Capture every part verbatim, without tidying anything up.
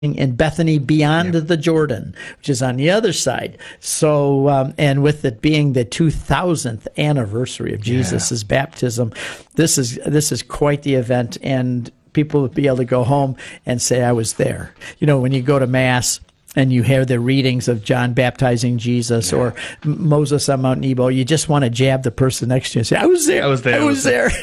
in Bethany beyond Yeah. the Jordan, which is on the other side. So, um, and with it being the two thousandth anniversary of Jesus' Yeah. baptism, this is this is quite the event, and people will be able to go home and say, I was there. You know, when you go to Mass and you hear the readings of John baptizing Jesus, Yeah. or M- Moses on Mount Nebo, you just want to jab the person next to you and say, I was there. I was there, I I was was there.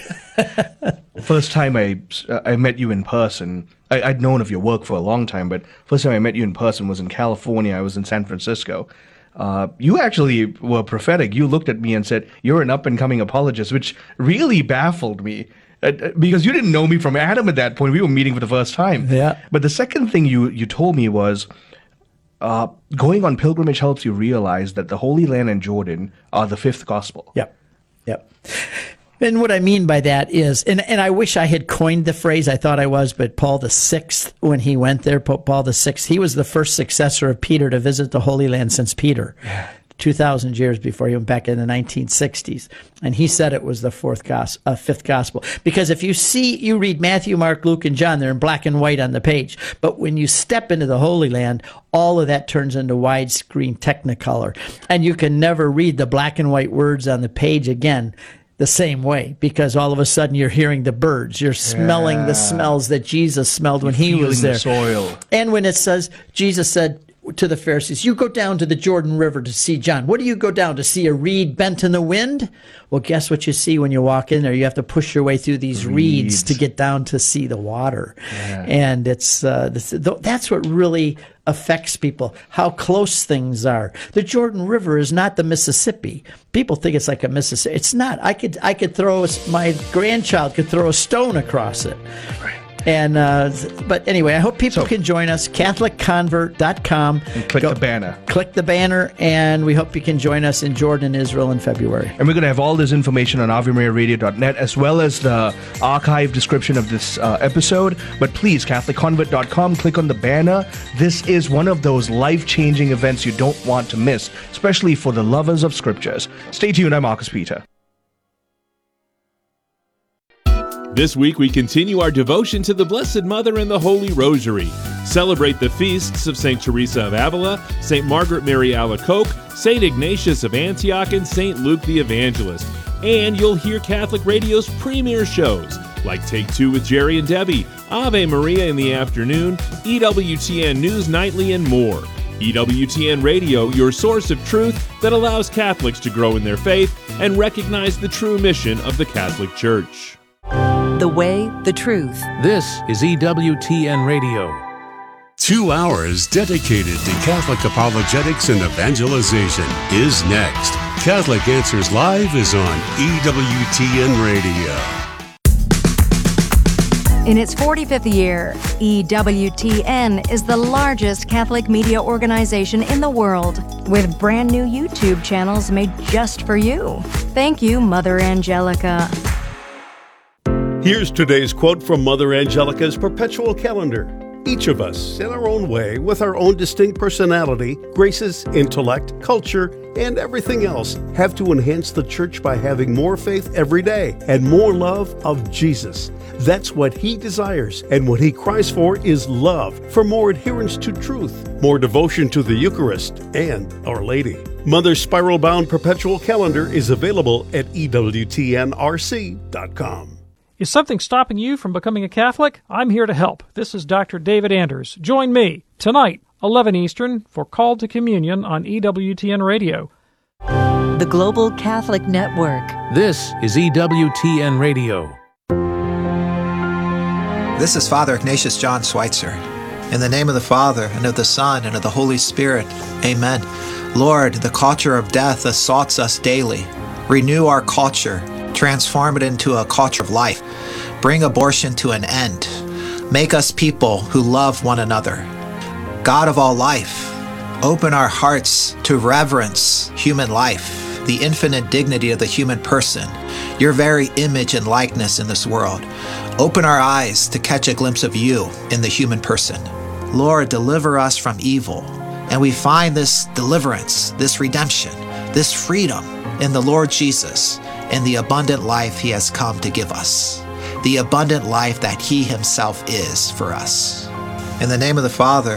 First time I, I met you in person, I, I'd known of your work for a long time, but first time I met you in person was in California. I was in San Francisco. Uh, you actually were prophetic. You looked at me and said, you're an up-and-coming apologist, which really baffled me. Uh, because you didn't know me from Adam at that point. We were meeting for the first time. Yeah. But the second thing you, you told me was, uh, going on pilgrimage helps you realize that the Holy Land and Jordan are the fifth gospel. Yep. Yep. And what I mean by that is, and, and I wish I had coined the phrase, I thought I was, but Paul the Sixth, when he went there, Pope Paul the Sixth, he was the first successor of Peter to visit the Holy Land since Peter, Yeah. two thousand years before he went back in the nineteen sixties. And he said it was the fourth gos- uh, fifth gospel. Because if you see, you read Matthew, Mark, Luke, and John, they're in black and white on the page. But when you step into the Holy Land, all of that turns into widescreen Technicolor. And you can never read the black and white words on the page again the same way, because all of a sudden you're hearing the birds, you're smelling Yeah. the smells that Jesus smelled when he was Feeling there. the soil. And when it says, Jesus said to the Pharisees, you go down to the Jordan River to see John. What do you go down to see? A reed bent in the wind? Well, guess what you see when you walk in there? You have to push your way through these reeds, Reeds. to get down to see the water. Yeah. And it's uh, this, that's what really affects people, how close things are. The Jordan River is not the Mississippi. People think it's like a Mississippi. It's not. I could I could throw a, my grandchild could throw a stone across it. Right. And uh, but anyway, I hope people So- can join us. Catholic Convert dot com. And click the banner. Click the banner, and we hope you can join us in Jordan, Israel in February. And we're going to have all this information on ave maria radio dot net, as well as the archive description of this uh, episode. But please, Catholic Convert dot com, click on the banner. This is one of those life-changing events you don't want to miss, especially for the lovers of scriptures. Stay tuned. I'm Marcus Peter. This week we continue our devotion to the Blessed Mother and the Holy Rosary. Celebrate the feasts of Saint Teresa of Avila, Saint Margaret Mary Alacoque, Saint Ignatius of Antioch, and Saint Luke the Evangelist. And you'll hear Catholic Radio's premier shows, like Take Two with Jerry and Debbie, Ave Maria in the afternoon, E W T N News Nightly, and more. E W T N Radio, your source of truth that allows Catholics to grow in their faith and recognize the true mission of the Catholic Church. The way, the truth. This is E W T N Radio. Two hours dedicated to Catholic apologetics and evangelization is next. Catholic Answers Live is on E W T N Radio. In its forty-fifth year, E W T N is the largest Catholic media organization in the world, with brand new YouTube channels made just for you. Thank you, Mother Angelica. Here's today's quote from Mother Angelica's Perpetual Calendar. Each of us, in our own way, with our own distinct personality, graces, intellect, culture, and everything else, have to enhance the Church by having more faith every day and more love of Jesus. That's what He desires, and what He cries for is love, for more adherence to truth, more devotion to the Eucharist and Our Lady. Mother's spiral-bound Perpetual Calendar is available at E W T N R C dot com. Is something stopping you from becoming a Catholic? I'm here to help. This is Doctor David Anders. Join me tonight, eleven Eastern, for Call to Communion on E W T N Radio. The Global Catholic Network. This is E W T N Radio. This is Father Ignatius John Schweitzer. In the name of the Father, and of the Son, and of the Holy Spirit, amen. Lord, the culture of death assaults us daily. Renew our culture. Transform it into a culture of life. Bring abortion to an end. Make us people who love one another. God of all life, open our hearts to reverence human life, the infinite dignity of the human person, your very image and likeness in this world. Open our eyes to catch a glimpse of you in the human person. Lord, deliver us from evil. And we find this deliverance, this redemption, this freedom in the Lord Jesus, and the abundant life He has come to give us, the abundant life that He Himself is for us. In the name of the Father,